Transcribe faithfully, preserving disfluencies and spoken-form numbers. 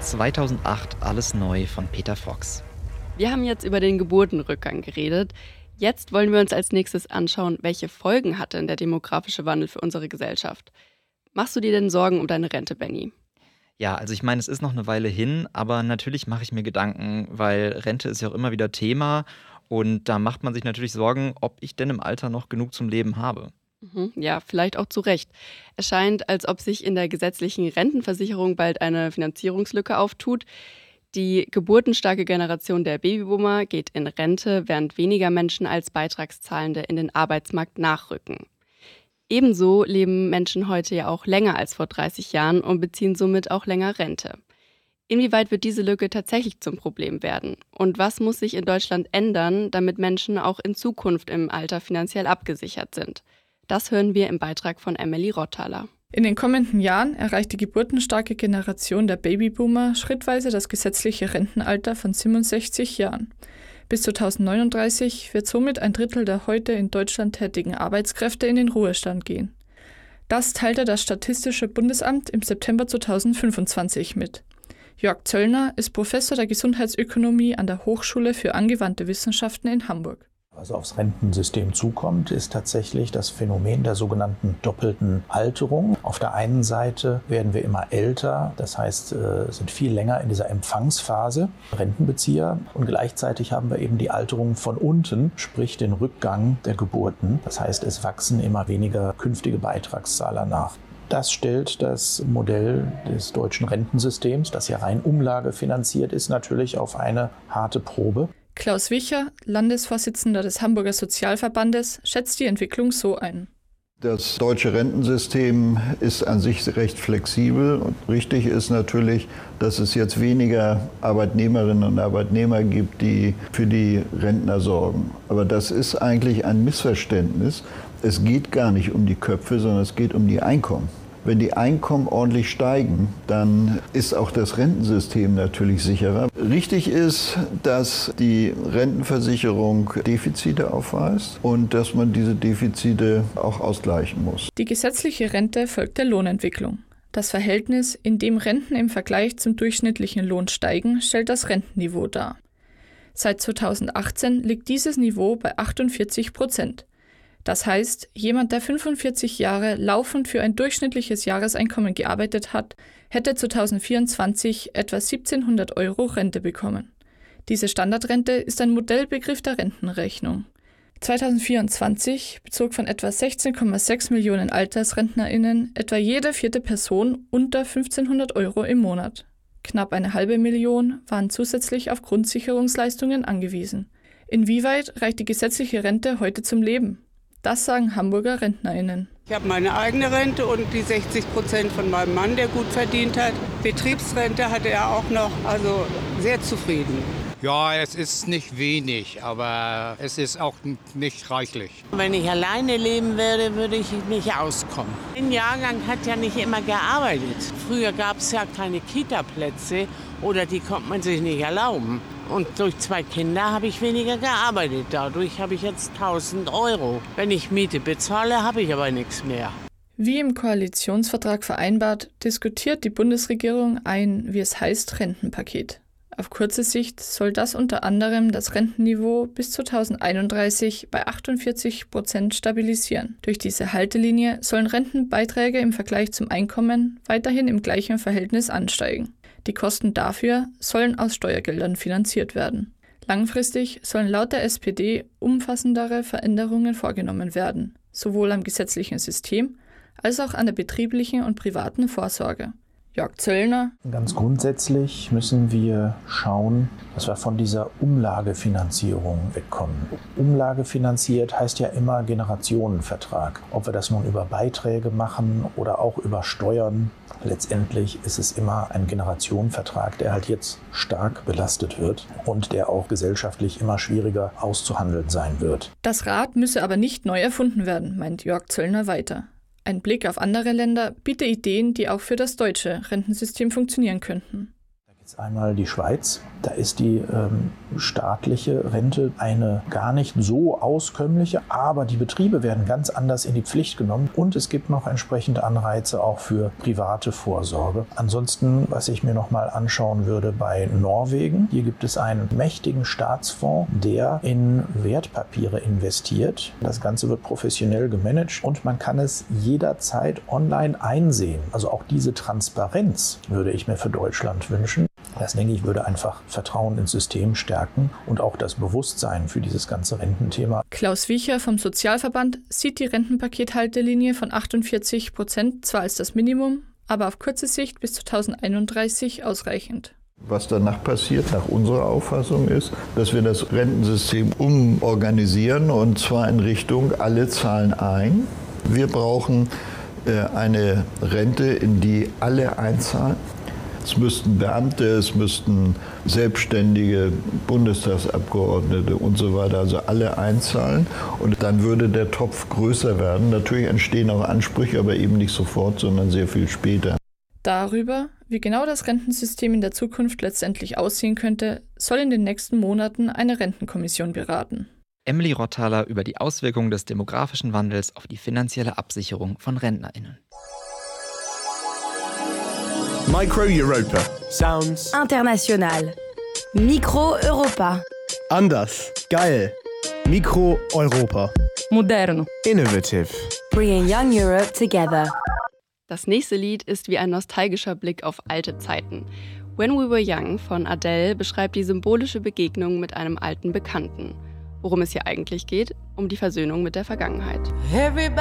zweitausendacht alles neu von Peter Fox. Wir haben jetzt über den Geburtenrückgang geredet. Jetzt wollen wir uns als nächstes anschauen, welche Folgen hat denn der demografische Wandel für unsere Gesellschaft? Machst du dir denn Sorgen um deine Rente, Benni? Ja, also ich meine, es ist noch eine Weile hin, aber natürlich mache ich mir Gedanken, weil Rente ist ja auch immer wieder Thema und da macht man sich natürlich Sorgen, ob ich denn im Alter noch genug zum Leben habe. Mhm, ja, vielleicht auch zu Recht. Es scheint, als ob sich in der gesetzlichen Rentenversicherung bald eine Finanzierungslücke auftut. Die geburtenstarke Generation der Babyboomer geht in Rente, während weniger Menschen als Beitragszahlende in den Arbeitsmarkt nachrücken. Ebenso leben Menschen heute ja auch länger als vor dreißig Jahren und beziehen somit auch länger Rente. Inwieweit wird diese Lücke tatsächlich zum Problem werden? Und was muss sich in Deutschland ändern, damit Menschen auch in Zukunft im Alter finanziell abgesichert sind? Das hören wir im Beitrag von Emily Rotthaler. In den kommenden Jahren erreicht die geburtenstarke Generation der Babyboomer schrittweise das gesetzliche Rentenalter von siebenundsechzig Jahren. Bis zweitausendneununddreißig wird somit ein Drittel der heute in Deutschland tätigen Arbeitskräfte in den Ruhestand gehen. Das teilte das Statistische Bundesamt im September zweitausendfünfundzwanzig mit. Jörg Zöllner ist Professor der Gesundheitsökonomie an der Hochschule für angewandte Wissenschaften in Hamburg. Was aufs Rentensystem zukommt, ist tatsächlich das Phänomen der sogenannten doppelten Alterung. Auf der einen Seite werden wir immer älter, das heißt, sind viel länger in dieser Empfangsphase, Rentenbezieher. Und gleichzeitig haben wir eben die Alterung von unten, sprich den Rückgang der Geburten. Das heißt, es wachsen immer weniger künftige Beitragszahler nach. Das stellt das Modell des deutschen Rentensystems, das ja rein umlagefinanziert ist, natürlich auf eine harte Probe. Klaus Wicher, Landesvorsitzender des Hamburger Sozialverbandes, schätzt die Entwicklung so ein. Das deutsche Rentensystem ist an sich recht flexibel und richtig ist natürlich, dass es jetzt weniger Arbeitnehmerinnen und Arbeitnehmer gibt, die für die Rentner sorgen. Aber das ist eigentlich ein Missverständnis. Es geht gar nicht um die Köpfe, sondern es geht um die Einkommen. Wenn die Einkommen ordentlich steigen, dann ist auch das Rentensystem natürlich sicherer. Richtig ist, dass die Rentenversicherung Defizite aufweist und dass man diese Defizite auch ausgleichen muss. Die gesetzliche Rente folgt der Lohnentwicklung. Das Verhältnis, in dem Renten im Vergleich zum durchschnittlichen Lohn steigen, stellt das Rentenniveau dar. Seit zweitausendachtzehn liegt dieses Niveau bei achtundvierzig Prozent. Das heißt, jemand, der fünfundvierzig Jahre laufend für ein durchschnittliches Jahreseinkommen gearbeitet hat, hätte zweitausendvierundzwanzig etwa siebzehnhundert Euro Rente bekommen. Diese Standardrente ist ein Modellbegriff der Rentenrechnung. zweitausendvierundzwanzig bezog von etwa sechzehn Komma sechs Millionen AltersrentnerInnen etwa jede vierte Person unter fünfzehnhundert Euro im Monat. Knapp eine halbe Million waren zusätzlich auf Grundsicherungsleistungen angewiesen. Inwieweit reicht die gesetzliche Rente heute zum Leben? Das sagen Hamburger RentnerInnen. Ich habe meine eigene Rente und die sechzig Prozent von meinem Mann, der gut verdient hat. Betriebsrente hatte er auch noch, also sehr zufrieden. Ja, es ist nicht wenig, aber es ist auch nicht reichlich. Wenn ich alleine leben würde, würde ich nicht auskommen. Ein Jahrgang hat ja nicht immer gearbeitet. Früher gab es ja keine Kita-Plätze oder die konnte man sich nicht erlauben. Und durch zwei Kinder habe ich weniger gearbeitet. Dadurch habe ich jetzt tausend Euro. Wenn ich Miete bezahle, habe ich aber nichts mehr. Wie im Koalitionsvertrag vereinbart, diskutiert die Bundesregierung ein, wie es heißt, Rentenpaket. Auf kurze Sicht soll das unter anderem das Rentenniveau bis zweitausendeinunddreißig bei achtundvierzig Prozent stabilisieren. Durch diese Haltelinie sollen Rentenbeiträge im Vergleich zum Einkommen weiterhin im gleichen Verhältnis ansteigen. Die Kosten dafür sollen aus Steuergeldern finanziert werden. Langfristig sollen laut der S P D umfassendere Veränderungen vorgenommen werden, sowohl am gesetzlichen System als auch an der betrieblichen und privaten Vorsorge. Jörg Zöllner. Ganz grundsätzlich müssen wir schauen, dass wir von dieser Umlagefinanzierung wegkommen. Umlagefinanziert heißt ja immer Generationenvertrag. Ob wir das nun über Beiträge machen oder auch über Steuern, letztendlich ist es immer ein Generationenvertrag, der halt jetzt stark belastet wird und der auch gesellschaftlich immer schwieriger auszuhandeln sein wird. Das Rad müsse aber nicht neu erfunden werden, meint Jörg Zöllner weiter. Ein Blick auf andere Länder bietet Ideen, die auch für das deutsche Rentensystem funktionieren könnten. Da geht Einmal die Schweiz. Da ist die ähm, staatliche Rente eine gar nicht so auskömmliche, aber die Betriebe werden ganz anders in die Pflicht genommen und es gibt noch entsprechende Anreize auch für private Vorsorge. Ansonsten, was ich mir noch mal anschauen würde bei Norwegen, hier gibt es einen mächtigen Staatsfonds, der in Wertpapiere investiert. Das Ganze wird professionell gemanagt und man kann es jederzeit online einsehen. Also auch diese Transparenz würde ich mir für Deutschland wünschen. Das, denke ich, würde einfach Vertrauen ins System stärken und auch das Bewusstsein für dieses ganze Rententhema. Klaus Wiecher vom Sozialverband sieht die Rentenpakethaltelinie von achtundvierzig Prozent zwar als das Minimum, aber auf kurze Sicht bis zweitausendeinunddreißig ausreichend. Was danach passiert, nach unserer Auffassung, ist, dass wir das Rentensystem umorganisieren und zwar in Richtung, alle zahlen ein. Wir brauchen äh, eine Rente, in die alle einzahlen. Es müssten Beamte, es müssten Selbstständige, Bundestagsabgeordnete und so weiter, also alle einzahlen. Und dann würde der Topf größer werden. Natürlich entstehen auch Ansprüche, aber eben nicht sofort, sondern sehr viel später. Darüber, wie genau das Rentensystem in der Zukunft letztendlich aussehen könnte, soll in den nächsten Monaten eine Rentenkommission beraten. Emily Rotthaler über die Auswirkungen des demografischen Wandels auf die finanzielle Absicherung von RentnerInnen. Micro Europa. Sounds international. Micro Europa. Anders. Geil. Micro Europa. Moderno. Innovative. Bringing young Europe together. Das nächste Lied ist wie ein nostalgischer Blick auf alte Zeiten. When We Were Young von Adele beschreibt die symbolische Begegnung mit einem alten Bekannten. Worum es hier eigentlich geht? Um die Versöhnung mit der Vergangenheit.